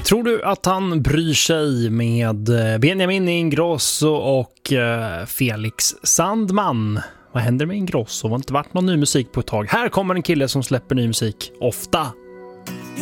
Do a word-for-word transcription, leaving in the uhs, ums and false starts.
Tror du att han bryr sig med Benjamin Ingrosso och Felix Sandman? Vad händer med Ingrosso? Det har inte varit någon ny musik på ett tag. Här kommer en kille som släpper ny musik ofta.